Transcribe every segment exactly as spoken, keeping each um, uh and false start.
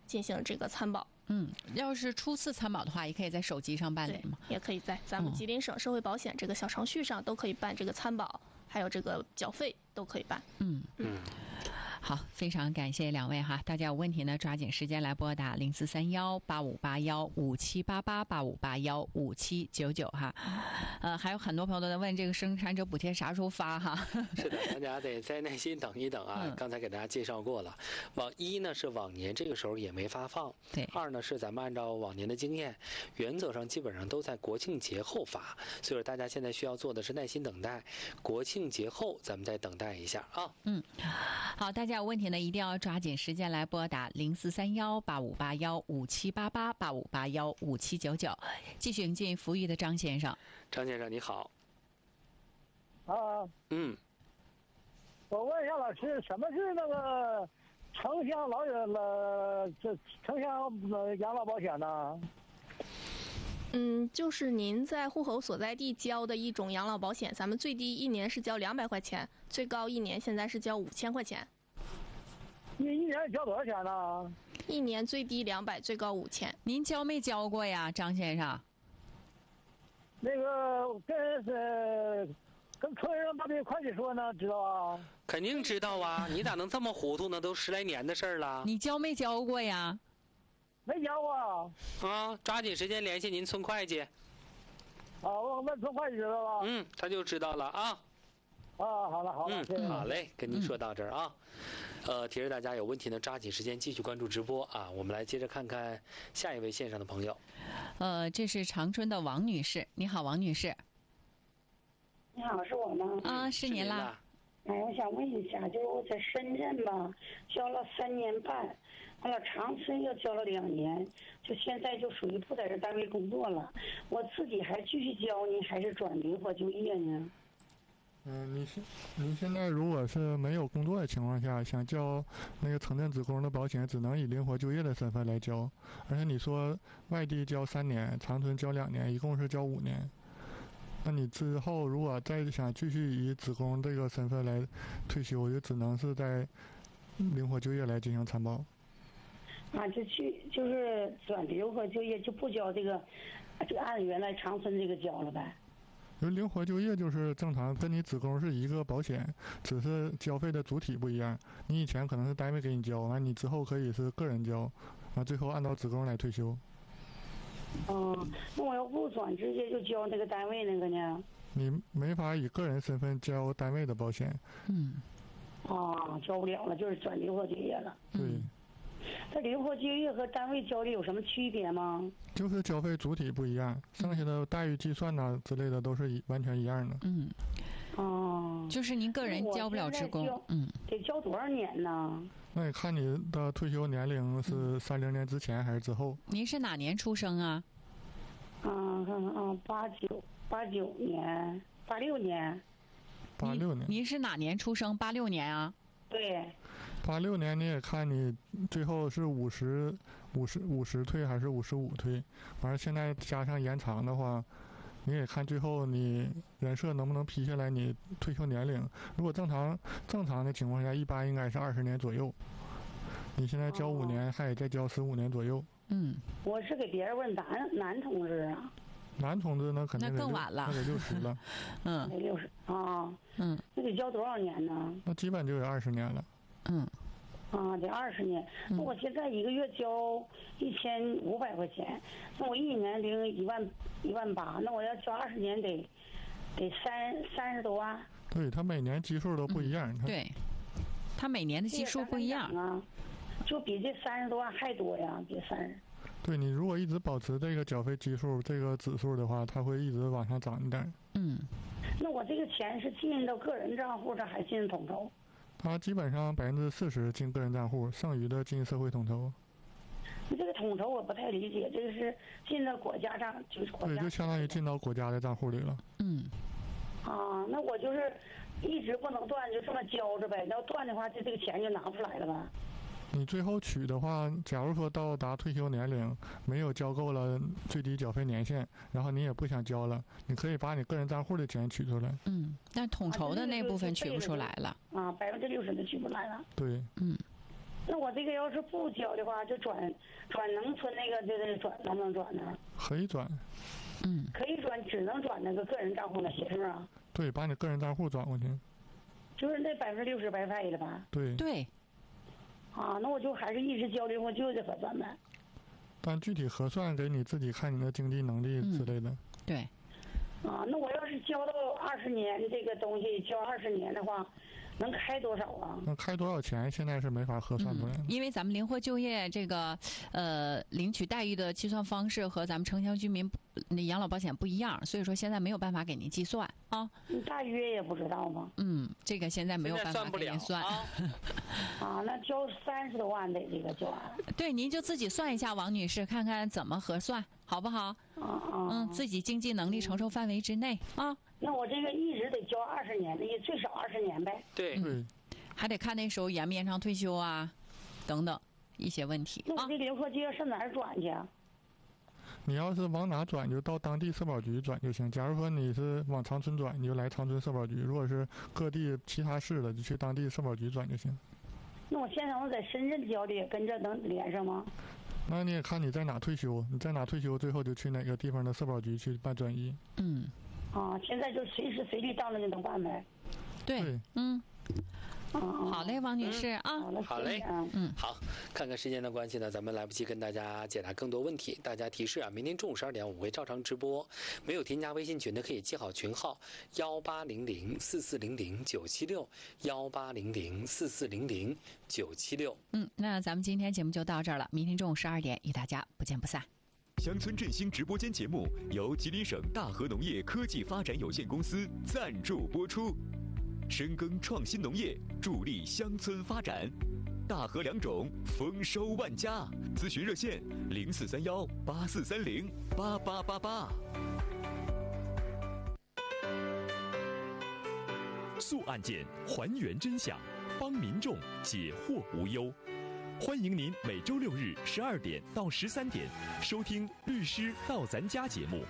进行这个参保。 嗯，要是初次参保的话，也可以在手机上办理吗？ 也可以在咱们吉林省社会保险这个小程序上都可以办这个参保，还有这个缴费都可以办。 嗯嗯，好，非常感谢两位哈，大家有问题呢，抓紧时间来拨打零四三幺八五八幺五七八八八五八幺五七九九哈。呃，还有很多朋友都在问这个生产者补贴啥时候发哈？ 是的，大家得再耐心等一等啊。嗯、刚才给大家介绍过了，往一呢是往年这个时候也没发放， 对。 二呢是咱们按照往年的经验，原则上基本上都在国庆节后发，所以说大家现在需要做的是耐心等待，国庆节后咱们再等待一下啊。 嗯，好，大家有问题呢，一定要抓紧时间来拨打零四三幺八五八幺五七八八八五八幺五七九九。继续迎接服务的张先生。 张先生你好。 啊， 嗯， 我问一下老师，什么是那个城乡老人了这城乡养老保险呢？ 嗯，就是您在户口所在地交的一种养老保险，咱们最低一年是交两百块钱，最高一年现在是交五千块钱。 一一年交多少钱呢？ 一年最低两百，最高五千。 您交没交过呀，张先生？ 那个跟是跟客人把这个会计说呢，知道啊？ 肯定知道啊，你咋能这么糊涂呢？都十来年的事儿了。 你交没交过呀？ 没交过。 啊，抓紧时间联系您村会计。 啊，我问村会计知道了。 嗯，他就知道了啊。 啊，好了好了， 嗯，好嘞，跟您说到这儿啊。嗯、呃，提示大家有问题呢，抓紧时间继续关注直播啊。我们来接着看看下一位线上的朋友。 呃，这是长春的王女士，你好，王女士。 你好，是我吗？ 啊，是您啦。 哎，我想问一下，就是我在深圳吧，交了三年半，完了长春又交了两年，就现在就属于不在这单位工作了。我自己还继续交呢，还是转灵活就业呢？ 嗯，你现你现在如果是没有工作的情况下，想交那个城镇职工的保险，只能以灵活就业的身份来交。而且你说外地交三年，长春交两年，一共是交五年。那你之后如果再想继续以职工这个身份来退休，就只能是在灵活就业来进行参保。 啊，就去就是转灵活就业，就不交这个，就按原来长春这个交了呗。 因为灵活就业就是正常跟你职工是一个保险，只是交费的主体不一样。你以前可能是单位给你交，完你之后可以是个人交，完最后按照职工来退休。 哦，那我要不转，直接就交那个单位那个呢？ 你没法以个人身份交单位的保险。 嗯。 哦，交不了了，就是转灵活就业了。 对。 那灵活就业和单位交的有什么区别吗？ 就是交费主体不一样，剩下的待遇计算呐之类的都是一完全一样的。 嗯。 哦。 就是您个人交不了职工。嗯。 得交多少年呢？ 那你看你的退休年龄是三零年之前还是之后？ 您是哪年出生啊？ 嗯嗯嗯，八九八九年，八六年。 八六年。 您是哪年出生？八六年啊？ 对。 八六年你也看你最后是五十五十五十退还是五十五退？完了现在加上延长的话，你也看最后你人社能不能批下来你退休年龄。如果正常正常的情况下，一般应该是二十年左右。你现在交五年，哦、还得再交十五年左右。 嗯， 我是给别人问男男同志啊。 男同志呢，肯定那更晚了， 那得六十了。 嗯， 得六十啊。 嗯， 那得交多少年呢？ 那基本就有二十年了。 嗯。 啊，得二十年。那我现在一个月交一千五百块钱，那我一年领一万一万八，那我要交二十年得得三三十多万。 对，他每年基数都不一样。 嗯、对，他每年的基数不一样啊，就比这三十多万还多呀，比三十。 对，你如果一直保持这个缴费基数这个指数的话，它会一直往上涨一点。 嗯。 那我这个钱是进到个人账户上，还进统筹？ 它基本上百分之四十进个人账户，剩余的进社会统筹。 这个统筹我不太理解，这个是进到国家账，就是国家。 对，就相当于进到国家的账户里了。 嗯。 啊，那我就是一直不能断，就这么交着呗。要断的话，这这个钱就拿不出来了吧？ 你最后取的话，假如说到达退休年龄没有交够了最低缴费年限，然后你也不想交了，你可以把你个人账户的钱取出来。 嗯，但统筹的那部分取不出来了。 啊，百分之六十都取不来了。 对。 嗯。 那我这个要是不交的话，就转转农村那个，就是转能不能转呢？ 可以转。 嗯， 可以转，只能转那个个人账户那些是吧？ 对，把你个人账户转过去。 就是那百分之六十白费了吧？ 对。 对。 啊，那我就还是一直交零花就这核算呗。 但具体核算给你自己看你的经济能力之类的。 嗯、对。 啊，那我要是交到二十年这个东西，交二十年的话，能开多少啊？ 那开多少钱？现在是没法核算出来的、 嗯。因为咱们灵活就业这个呃领取待遇的计算方式和咱们城乡居民那养老保险不一样，所以说现在没有办法给您计算啊。 你大约也不知道吗？ 嗯，这个现在没有办法给您算。 啊, 啊，那交三十多万得这个交完。 对，您就自己算一下，王女士，看看怎么核算，好不好？ 啊啊。 嗯，自己经济能力承受范围之内啊。 那我这个一直得交二十年的，也最少二十年呗。 对， 嗯，还得看那时候延不延长退休啊，等等一些问题。 那我这个零花金上哪儿转去啊？ 你要是往哪转，就到当地社保局转就行。假如说你是往长春转，你就来长春社保局；如果是各地其他市的，就去当地社保局转就行。 那我现在我在深圳交的，也跟这能连上吗？ 那你也看你在哪退休，你在哪退休，最后就去哪个地方的社保局去办转移。 嗯。 啊，现在就随时随地到那就能办呗。 对， 对嗯。好嘞，王女士啊， 嗯、好嘞， 嗯， 好，看看时间的关系呢，咱们来不及跟大家解答更多问题。大家提示啊，明天中午十二点我会照常直播，没有添加微信群的可以记好群号幺八零零四四零零九七六幺八零零四四零零九七六。 嗯，那咱们今天节目就到这儿了，明天中午十二点与大家不见不散。 乡村振兴直播间节目由吉林省大河农业科技发展有限公司赞助播出。深耕创新农业，助力乡村发展。大河良种，丰收万家。咨询热线：零四三幺八四三零八八八八。速案件，还原真相，帮民众解惑无忧。欢迎您每周六日十二点到十三点收听《律师到咱家》节目。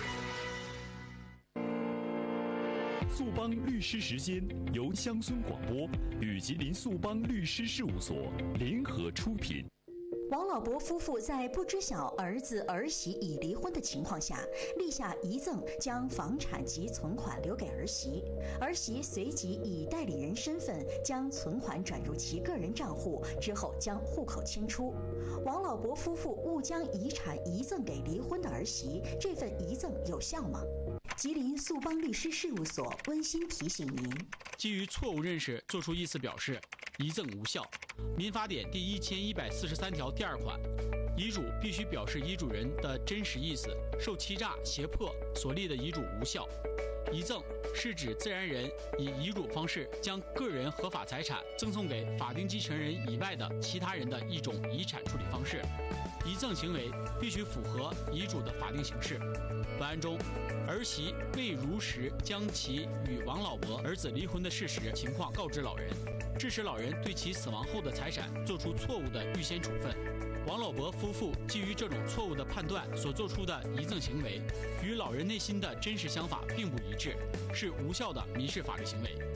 速帮律师时间由乡村广播与吉林速帮律师事务所联合出品。 王老伯夫妇在不知晓儿子儿媳已离婚的情况下，立下遗赠，将房产及存款留给儿媳。儿媳随即以代理人身份将存款转入其个人账户，之后将户口迁出。王老伯夫妇误将遗产遗赠给离婚的儿媳，这份遗赠有效吗？吉林速帮律师事务所温馨提醒您： 基于错误认识作出意思表示，遗赠无效。民法典第一千一百四十三条第二款，遗嘱必须表示遗嘱人的真实意思，受欺诈、胁迫所立的遗嘱无效。遗赠是指自然人以遗嘱方式将个人合法财产赠送给法定继承人以外的其他人的一种遗产处理方式。遗赠行为必须符合遗嘱的法定形式。本案中，儿媳未如实将其与王老伯儿子离婚的事实情况告知老人，致使老人对其死亡后的财产做出错误的预先处分。王老伯夫妇基于这种错误的判断所做出的遗赠行为，与老人内心的真实想法并不一致，是无效的民事法律行为。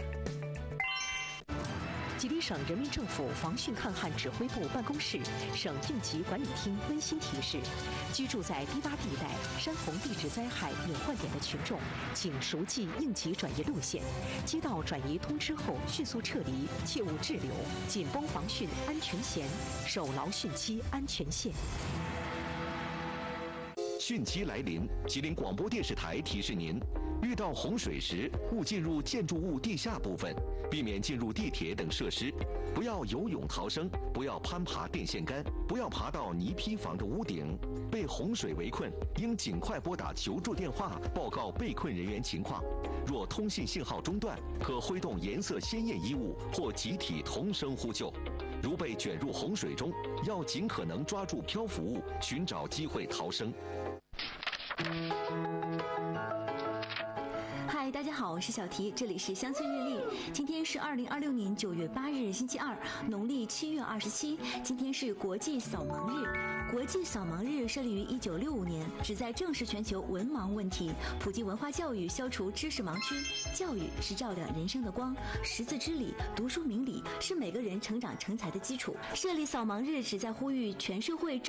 吉林省人民政府防汛抗旱指挥部办公室、省应急管理厅温馨提示：居住在低洼地带、山洪地质灾害隐患点的群众，请熟记应急转移路线，接到转移通知后迅速撤离，切勿滞留，紧绷防汛安全弦，守牢汛期安全线。 汛期来临，吉林广播电视台提示您：遇到洪水时，勿进入建筑物地下部分，避免进入地铁等设施，不要游泳逃生，不要攀爬电线杆，不要爬到泥坯房的屋顶。被洪水围困，应尽快拨打求助电话，报告被困人员情况。若通信信号中断，可挥动颜色鲜艳衣物或集体同声呼救。如被卷入洪水中，要尽可能抓住漂浮物，寻找机会逃生。 嗨，大家好。 好，我是小提，这里是乡村日历。今天是二零二六年九月八日，星期二，农历七月二十七。今天是国际扫盲日。国际扫盲日设立于一九六五年，旨在正视全球文盲问题，普及文化教育，消除知识盲区。教育是照亮人生的光，识字知理，读书明理是每个人成长成才的基础。设立扫盲日旨在呼吁全社会重